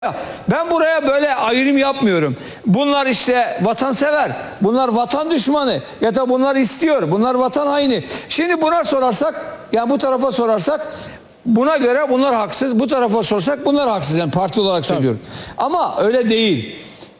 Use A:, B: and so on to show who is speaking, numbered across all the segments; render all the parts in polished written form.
A: Ben buraya böyle ayrım yapmıyorum. Bunlar işte vatansever, bunlar vatan düşmanı ya da bunlar istiyor, bunlar vatan haini. Şimdi buna sorarsak, yani bu tarafa sorarsak buna göre bunlar haksız, bu tarafa sorsak bunlar haksız. Yani parti olarak söylüyorum. Ama öyle değil.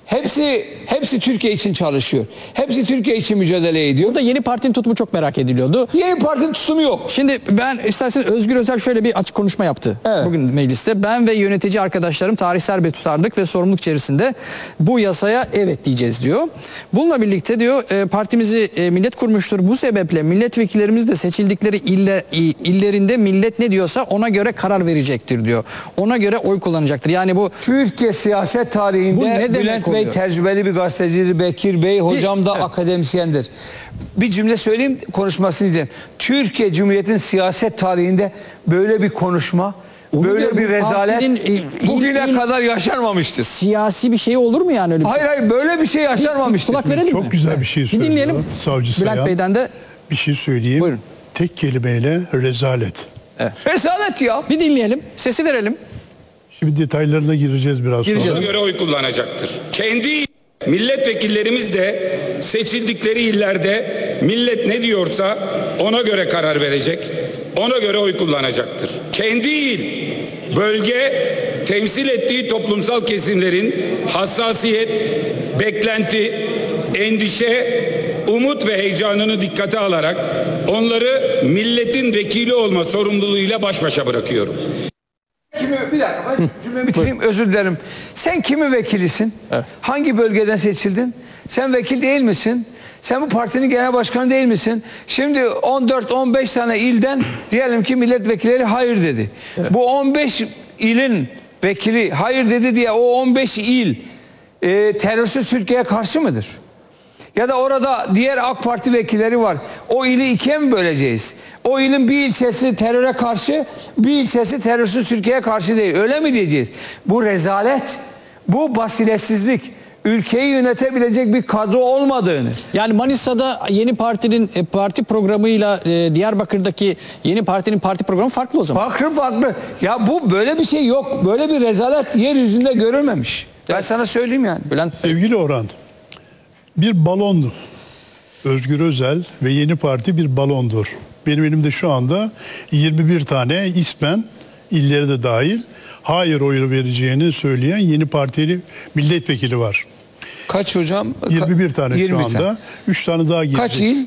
A: Hepsi Türkiye için çalışıyor. Hepsi Türkiye için mücadele ediyor.
B: Burada yeni partinin tutumu çok merak ediliyordu.
A: Yeni partinin tutumu yok.
B: Şimdi ben isterseniz Özgür Özel şöyle bir açık konuşma yaptı.
A: Evet.
B: Bugün mecliste. Ben ve yönetici arkadaşlarım tarihsel bir tutarlılık ve sorumluluk içerisinde bu yasaya evet diyeceğiz diyor. Bununla birlikte diyor partimizi millet kurmuştur. Bu sebeple milletvekillerimiz de seçildikleri illerinde millet ne diyorsa ona göre karar verecektir diyor. Ona göre oy kullanacaktır. Yani bu
A: Türkiye siyaset tarihinde
B: Bu ne
A: Bülent Bey
B: oluyor?
A: tecrübeli bir gazetecidir, Bekir Bey hocam da
B: evet.
A: akademisyendir. Bir cümle söyleyeyim, konuşmasını izleyelim. Türkiye Cumhuriyeti'nin siyaset tarihinde böyle bir konuşma,
B: Onu
A: böyle
B: diyorum,
A: bir
B: bu
A: rezalet
B: partinin,
A: bugüne kadar yaşanmamıştır.
B: siyasi bir şey olur mu yani öyle bir şey?
A: Hayır böyle bir şey yaşanmamıştır.
B: Kulak verelim mi?
C: Çok güzel bir şey
B: Bir
C: söylüyor.
B: dinleyelim.
C: Savcı
B: Bülent
C: Sayan.
B: Bey'den de
C: Bir şey söyleyeyim.
B: Buyurun.
C: Tek kelimeyle rezalet.
A: Rezalet ya.
B: bir dinleyelim. Sesi verelim.
C: Şimdi detaylarına gireceğiz biraz
B: Gireceğiz.
C: sonra.
D: göre oy kullanacaktır. Kendi milletvekillerimiz de seçildikleri illerde millet ne diyorsa ona göre karar verecek. Ona göre oy kullanacaktır. Kendi il, bölge temsil ettiği toplumsal kesimlerin hassasiyet, beklenti, endişe, umut ve heyecanını dikkate alarak onları milletin vekili olma sorumluluğuyla baş başa bırakıyorum.
A: Bir dakika ben cümlemi bitireyim, özür dilerim. Sen kimin vekilisin?
B: Evet.
A: Hangi bölgeden seçildin? Sen vekil değil misin? Sen bu partinin genel başkanı değil misin? Şimdi 14-15 tane ilden diyelim ki milletvekilleri hayır dedi. Evet. Bu 15 ilin vekili hayır dedi diye o 15 il terörsüz Türkiye'ye karşı mıdır? Ya da orada diğer AK Parti vekilleri var. O ili ikiye mi böleceğiz? O ilin bir ilçesi teröre karşı, bir ilçesi terörsüz Türkiye'ye karşı değil. Öyle mi diyeceğiz? Bu rezalet, bu basiretsizlik, ülkeyi yönetebilecek bir kadro olmadığını.
B: Yani Manisa'da yeni partinin parti programıyla Diyarbakır'daki yeni partinin parti programı farklı o zaman.
A: Farklı. Ya bu böyle bir şey yok. Böyle bir rezalet yeryüzünde görülmemiş. Ben sana söyleyeyim yani.
B: Bülent
C: Sevgili Orhan, bir balondu. Özgür Özel ve yeni parti bir balondur. Benim elimde şu anda 21 tane ismen, illeri de dahil, hayır oyu vereceğini söyleyen yeni partili milletvekili var.
A: Kaç hocam?
C: 21 tane
A: 20
C: şu anda.
A: tane.
C: 3 tane daha gelecek.
A: Kaç il?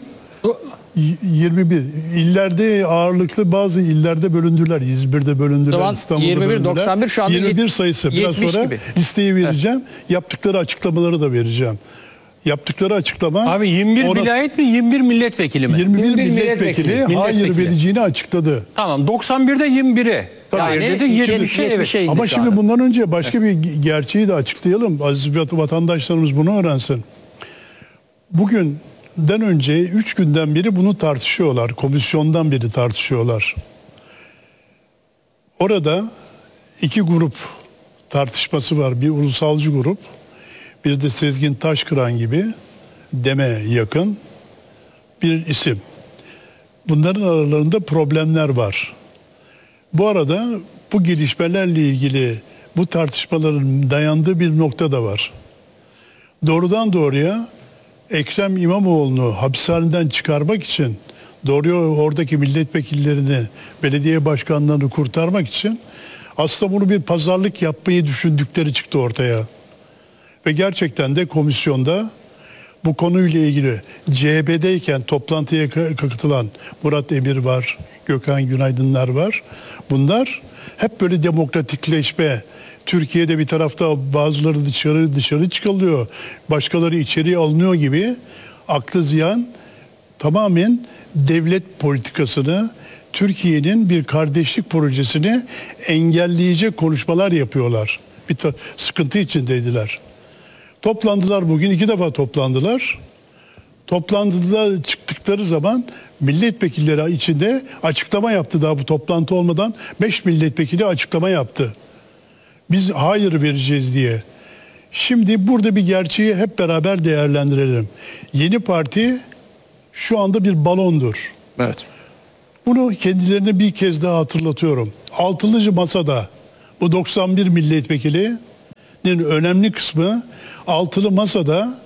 C: 21. İllerde ağırlıklı bazı illerde bölündüler. İzmir'de bölündüler,
B: Zaman
C: İstanbul'da
B: 21,
C: bölündüler.
B: 91 şu anda
C: 21 sayısı. Biraz
B: 70
C: sonra
B: gibi.
C: listeyi vereceğim. Yaptıkları açıklamaları da vereceğim. Yaptıkları açıklama...
E: Abi 21 vilayet mi 21 milletvekili mi?
C: 21
A: 21
C: milletvekili hayır
E: milletvekili.
C: vereceğini açıkladı.
E: Tamam 91'de 21'e. Hayır dedi 70'e evet.
C: Ama şimdi bundan önce başka bir gerçeği de açıklayalım. Aziz vatandaşlarımız bunu öğrensin. Bugünden önce 3 günden beri bunu tartışıyorlar. Komisyondan beri tartışıyorlar. Orada 2 grup tartışması var. Bir ulusalcı grup, bir de Sezgin Taşkıran gibi deme yakın bir isim. Bunların aralarında problemler var. Bu arada bu gelişmelerle ilgili bu tartışmaların dayandığı bir nokta da var. Doğrudan doğruya Ekrem İmamoğlu'nu hapishaneden çıkarmak için, doğruya oradaki milletvekillerini, belediye başkanlarını kurtarmak için aslında bunu bir pazarlık yapmayı düşündükleri çıktı ortaya. Ve gerçekten de komisyonda bu konuyla ilgili CHP'deyken toplantıya katılan Murat Emir var, Gökhan Günaydınlar var. Bunlar hep böyle demokratikleşme. Türkiye'de bir tarafta bazıları dışarı çıkarılıyor, başkaları içeriye alınıyor gibi aklı ziyan tamamen devlet politikasını, Türkiye'nin bir kardeşlik projesini engelleyecek konuşmalar yapıyorlar. Bir sıkıntı içindeydiler. Toplandılar bugün, 2 defa toplandılar. Toplantıda çıktıkları zaman milletvekilleri içinde açıklama yaptı, daha bu toplantı olmadan 5 milletvekili açıklama yaptı. Biz hayır vereceğiz diye. Şimdi burada bir gerçeği hep beraber değerlendirelim. Yeni parti şu anda bir balondur.
B: Evet.
C: Bunu kendilerine bir kez daha hatırlatıyorum. Altılı masada bu 91 milletvekili önemli kısmı altılı masada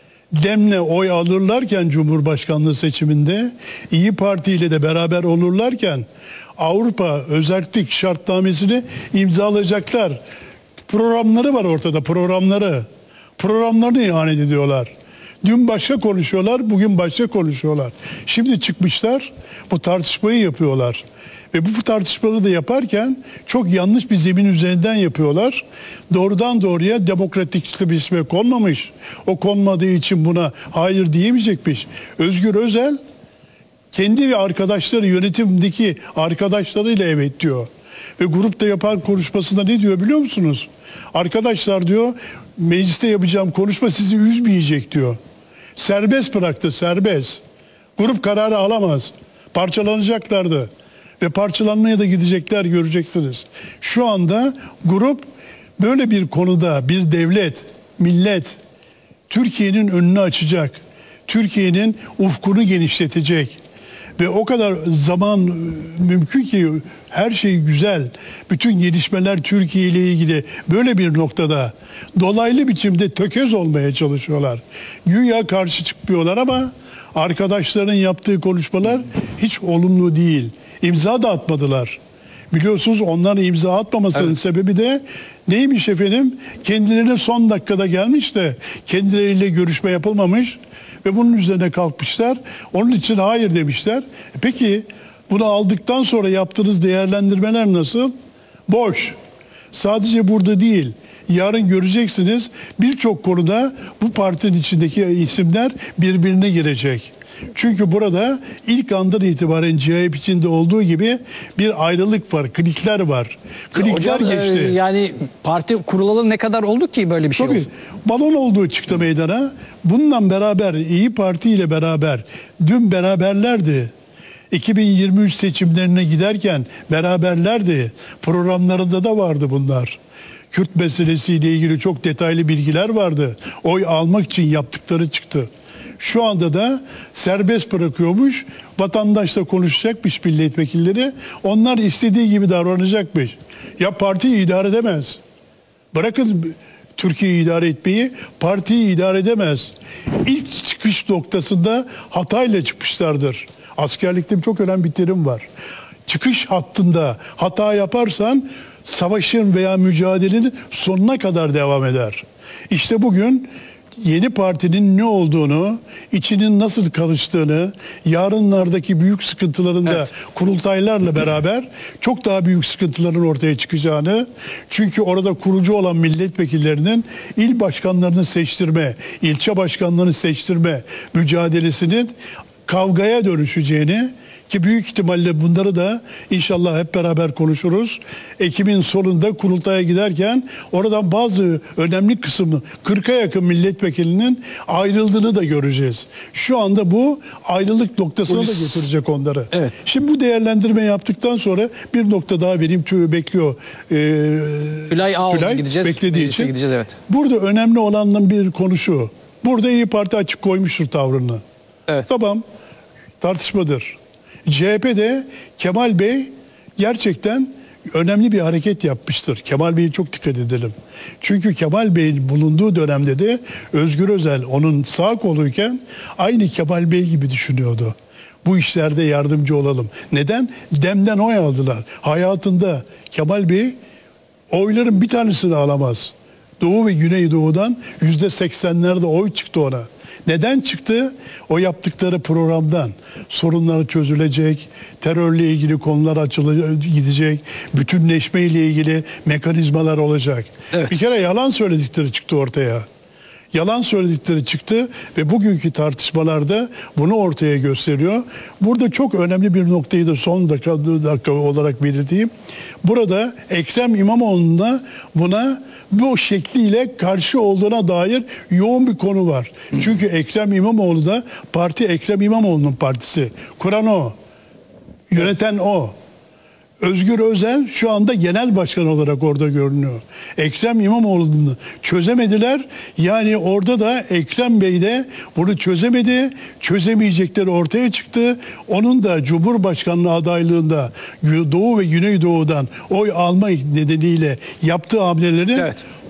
C: Dem'le oy alırlarken Cumhurbaşkanlığı seçiminde, İyi Parti ile de beraber olurlarken Avrupa özellik şartnamesini imzalayacaklar. Programları var ortada, programları. Programlarını ihanet ediyorlar. Dün başka konuşuyorlar, bugün başka konuşuyorlar. Şimdi çıkmışlar, bu tartışmayı yapıyorlar. Ve bu tartışmaları da yaparken çok yanlış bir zemin üzerinden yapıyorlar. Doğrudan doğruya demokratik bir isme konmamış. O konmadığı için buna hayır diyemeyecekmiş. Özgür Özel kendi ve arkadaşları, yönetimdeki arkadaşlarıyla evet diyor. Ve grupta yapan konuşmasında ne diyor biliyor musunuz? Arkadaşlar diyor, mecliste yapacağım konuşma sizi üzmeyecek diyor. Serbest bıraktı, serbest. Grup kararı alamaz. Parçalanacaklardı. Ve parçalanmaya da gidecekler, göreceksiniz. Şu anda grup böyle bir konuda bir devlet, millet Türkiye'nin önünü açacak. Türkiye'nin ufkunu genişletecek. Ve o kadar zaman mümkün ki her şey güzel. Bütün gelişmeler Türkiye ile ilgili böyle bir noktada dolaylı biçimde tökez olmaya çalışıyorlar. Güya karşı çıkmıyorlar ama arkadaşların yaptığı konuşmalar hiç olumlu değil. İmza da atmadılar. Biliyorsunuz onların imza atmamasının sebebi de neymiş efendim? Kendilerine son dakikada gelmiş de kendileriyle görüşme yapılmamış ve bunun üzerine kalkmışlar. Onun için hayır demişler. Peki bunu aldıktan sonra yaptığınız değerlendirmeler nasıl? Boş. Sadece burada değil. Yarın göreceksiniz birçok konuda bu partinin içindeki isimler birbirine girecek. Çünkü burada ilk andan itibaren CHP içinde olduğu gibi bir ayrılık var, klikler var. Klikler
B: Hocam,
C: geçti.
B: yani parti kurulalı ne kadar oldu ki böyle bir şey
C: Tabii
B: olsun?
C: balon olduğu çıktı meydana. Bununla beraber İyi Parti ile beraber dün beraberlerdi. 2023 seçimlerine giderken beraberlerdi. Programlarında da vardı bunlar. Kürt meselesiyle ilgili çok detaylı bilgiler vardı. Oy almak için yaptıkları çıktı. Şu anda da serbest bırakıyormuş, vatandaşla konuşacakmış milletvekilleri. Onlar istediği gibi davranacakmış. Ya partiyi idare edemez. Bırakın Türkiye'yi idare etmeyi, partiyi idare edemez. İlk çıkış noktasında hatayla çıkmışlardır. Askerlikte çok önemli bir terim var. Çıkış hattında hata yaparsan savaşın veya mücadelenin sonuna kadar devam eder. İşte bugün yeni partinin ne olduğunu, içinin nasıl karıştığını, yarınlardaki büyük sıkıntıların da kurultaylarla beraber çok daha büyük sıkıntıların ortaya çıkacağını, çünkü orada kurucu olan milletvekillerinin il başkanlarını seçtirme, ilçe başkanlarını seçtirme mücadelesinin kavgaya dönüşeceğini, ki büyük ihtimalle bunları da inşallah hep beraber konuşuruz. Ekim'in sonunda kurultaya giderken oradan bazı önemli kısmı 40'a yakın milletvekilinin ayrıldığını da göreceğiz. Şu anda bu ayrılık noktasına da götürecek onları.
B: Evet.
C: Şimdi bu değerlendirme yaptıktan sonra bir nokta daha vereyim, bekliyor.
B: Tülay Ağoğlu'na gideceğiz.
C: Beklediği
B: Meclise
C: için.
B: gideceğiz, evet.
C: Burada önemli olanın bir konu şu. Burada İyi Parti açık koymuştur tavrını.
B: Evet.
C: Tamam, tartışmadır. CHP'de Kemal Bey gerçekten önemli bir hareket yapmıştır. Kemal Bey'e çok dikkat edelim. Çünkü Kemal Bey'in bulunduğu dönemde de Özgür Özel onun sağ koluyken aynı Kemal Bey gibi düşünüyordu. Bu işlerde yardımcı olalım. Neden? Dem'den oy aldılar. Hayatında Kemal Bey oyların bir tanesini alamaz. Doğu ve Güneydoğu'dan %80'lerde oy çıktı ona. Neden çıktı? O yaptıkları programdan. Sorunları çözülecek, terörle ilgili konular gidecek, bütünleşme ile ilgili mekanizmalar olacak.
B: Evet.
C: Bir kere yalan söyledikleri çıktı ortaya. Yalan söyledikleri çıktı ve bugünkü tartışmalarda bunu ortaya gösteriyor. Burada çok önemli bir noktayı da son dakika olarak belirteyim. Burada Ekrem İmamoğlu'na buna bu şekliyle karşı olduğuna dair yoğun bir konu var. Çünkü Ekrem İmamoğlu da parti Ekrem İmamoğlu'nun partisi. Kuran o. Yöneten o. Özgür Özel şu anda genel başkan olarak orada görünüyor. Ekrem İmamoğlu'nu çözemediler. Yani orada da Ekrem Bey de bunu çözemedi. Çözemeyecekleri ortaya çıktı. Onun da Cumhurbaşkanlığı adaylığında Doğu ve Güneydoğu'dan oy alma nedeniyle yaptığı hamleleri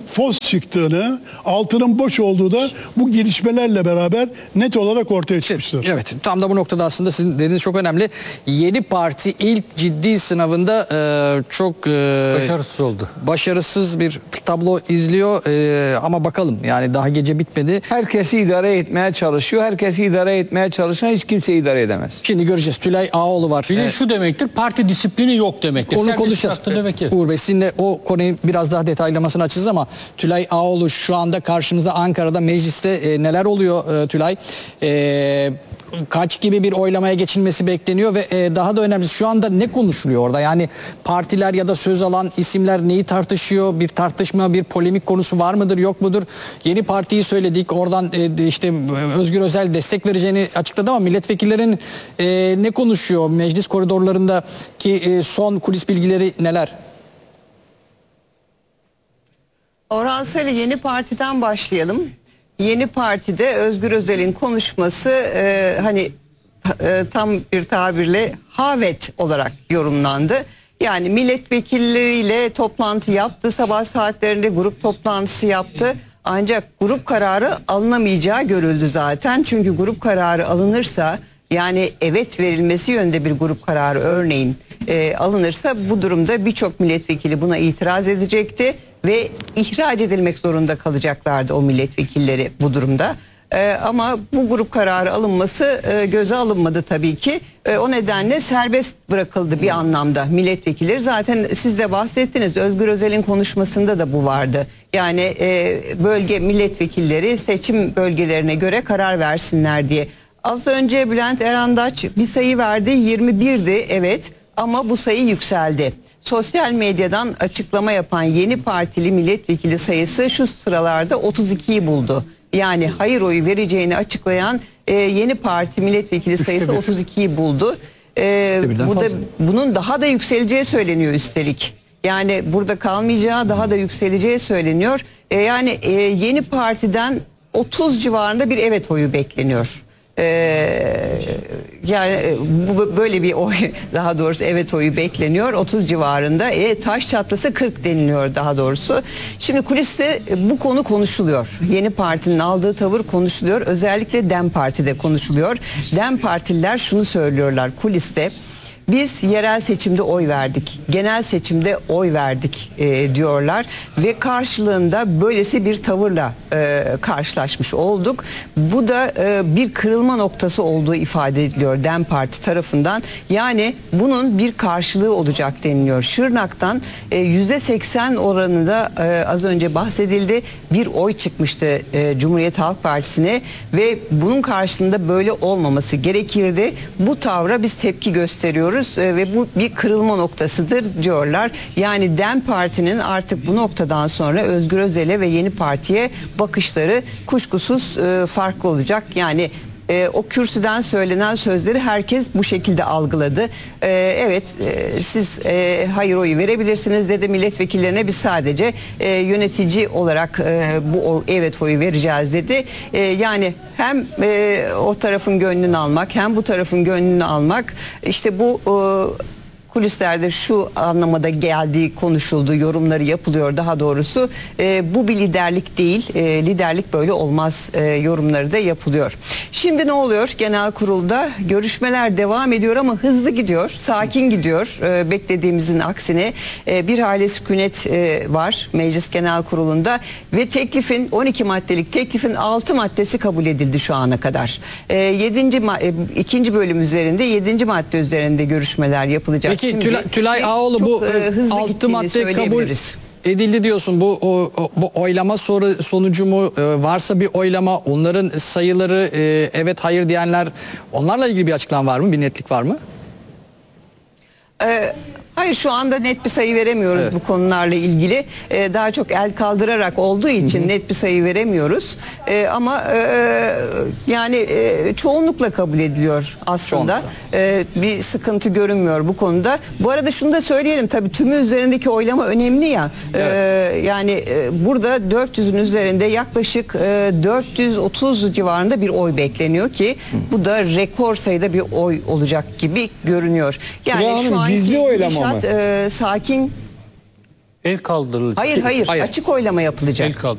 C: fos çıktığını, altının boş olduğu da bu gelişmelerle beraber net olarak ortaya çıkmıştır.
B: Evet, tam da bu noktada aslında sizin dediğiniz çok önemli. Yeni parti ilk ciddi sınavında çok
E: Başarısız oldu.
B: başarısız bir tablo izliyor. Ama bakalım, yani daha gece bitmedi.
A: Herkesi idare etmeye çalışıyor. Herkesi idare etmeye çalışan hiç kimse idare edemez.
B: Şimdi göreceğiz. Tülay Ağoğlu var.
E: Bir de şu demektir, parti disiplini yok demektir.
B: Onu
E: Serbest
B: konuşacağız.
E: bıraktı demek ki.
B: Uğur Bey, sizinle o konuyu biraz daha detaylamasını açacağız ama Tülay Ağoğlu şu anda karşımızda Ankara'da, mecliste neler oluyor Tülay? Kaç gibi bir oylamaya geçilmesi bekleniyor ve daha da önemlisi şu anda ne konuşuluyor orada? Yani partiler ya da söz alan isimler neyi tartışıyor? Bir tartışma, bir polemik konusu var mıdır, yok mudur? Yeni partiyi söyledik. Oradan işte Özgür Özel destek vereceğini açıkladı ama milletvekillerin ne konuşuyor? Meclis koridorlarındaki son kulis bilgileri neler?
F: Orhan Sarı, Yeni Parti'den başlayalım. Yeni Parti'de Özgür Özel'in konuşması tam bir tabirle havet olarak yorumlandı. Yani milletvekilleriyle toplantı yaptı, sabah saatlerinde grup toplantısı yaptı. Ancak grup kararı alınamayacağı görüldü zaten. Çünkü grup kararı alınırsa, yani evet verilmesi yönde bir grup kararı örneğin alınırsa, bu durumda birçok milletvekili buna itiraz edecekti ve ihraç edilmek zorunda kalacaklardı o milletvekilleri bu durumda. Ama bu grup kararı alınması göze alınmadı tabii ki. O nedenle serbest bırakıldı bir anlamda milletvekilleri. Zaten siz de bahsettiniz, Özgür Özel'in konuşmasında da bu vardı. Yani bölge milletvekilleri seçim bölgelerine göre karar versinler diye. Az önce Bülent Erandaç bir sayı verdi, 21'di evet, ama bu sayı yükseldi. Sosyal medyadan açıklama yapan Yeni Partili milletvekili sayısı şu sıralarda 32'yi buldu. Yani hayır oyu vereceğini açıklayan Yeni Parti milletvekili sayısı 32'yi buldu. Bunun daha da yükseleceği söyleniyor üstelik. Yani burada kalmayacağı, daha da yükseleceği söyleniyor. Yani Yeni Parti'den 30 civarında bir evet oyu bekleniyor. Yani böyle bir oy, daha doğrusu evet oyu bekleniyor 30 civarında. Taş çatlasa 40 deniliyor daha doğrusu. Şimdi kuliste bu konu konuşuluyor. Yeni Parti'nin aldığı tavır konuşuluyor. Özellikle DEM Parti'de konuşuluyor. DEM Partililer şunu söylüyorlar kuliste: biz yerel seçimde oy verdik, genel seçimde oy verdik diyorlar ve karşılığında böylesi bir tavırla karşılaşmış olduk. Bu da bir kırılma noktası olduğu ifade ediliyor DEM Parti tarafından. Yani bunun bir karşılığı olacak deniliyor. Şırnak'tan %80 oranında az önce bahsedildi, bir oy çıkmıştı Cumhuriyet Halk Partisi'ne ve bunun karşılığında böyle olmaması gerekirdi. Bu tavra biz tepki gösteriyoruz ve bu bir kırılma noktasıdır diyorlar. Yani DEM Parti'nin artık bu noktadan sonra Özgür Özel'e ve Yeni Parti'ye bakışları kuşkusuz farklı olacak. Yani o kürsüden söylenen sözleri herkes bu şekilde algıladı. Evet, siz hayır oyu verebilirsiniz dedi milletvekillerine, biz sadece yönetici olarak bu evet oyu vereceğiz dedi. Yani hem o tarafın gönlünü almak hem bu tarafın gönlünü almak, işte bu kulislerde şu anlamada geldiği konuşuldu, yorumları yapılıyor daha doğrusu. Bu bir liderlik değil, liderlik böyle olmaz yorumları da yapılıyor. Şimdi ne oluyor? Genel kurulda görüşmeler devam ediyor ama hızlı gidiyor, sakin gidiyor. Beklediğimizin aksine bir hale sükunet var Meclis Genel Kurulu'nda ve teklifin 12 maddelik teklifin 6 maddesi kabul edildi şu ana kadar. 2. bölüm üzerinde 7. madde üzerinde görüşmeler yapılacak.
B: Peki Tülay Ağoğlu, bu 6 madde kabul edildi diyorsun. Bu oylama sonucu mu, varsa bir oylama, onların sayıları, evet hayır diyenler, onlarla ilgili bir açıklama var mı? Bir netlik var mı?
F: Hayır, şu anda net bir sayı veremiyoruz bu konularla ilgili. Daha çok el kaldırarak olduğu için net bir sayı veremiyoruz. Ama yani çoğunlukla kabul ediliyor aslında. Bir sıkıntı görünmüyor bu konuda. Bu arada şunu da söyleyelim, tabii tümü üzerindeki oylama önemli ya. Yani burada 400'ün üzerinde yaklaşık 430 civarında bir oy bekleniyor ki bu da rekor sayıda bir oy olacak gibi görünüyor. Yani şu an
A: gizli oylama mı?
F: Sakin.
E: El kaldırılacak.
F: Hayır,
B: Hayır.
F: açık oylama yapılacak.
E: El kaldır.